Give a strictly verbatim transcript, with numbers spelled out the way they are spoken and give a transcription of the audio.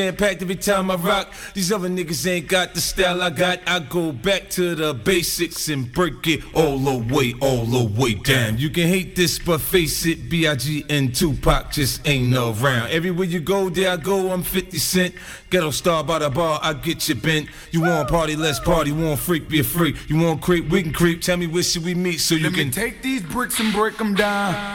Impact every time I rock. These other niggas ain't got the style I got. I go back to the basics and break it all the way, all the way down. You can hate this, but face it, B I G and Tupac just ain't around. Everywhere you go, there I go, I'm fifty cent. Ghetto star by the bar, I get you bent. You want party, let's party. You want freak, be a freak. You want creep, we can creep. Tell me where should we meet so you Let can me take these bricks and break them down.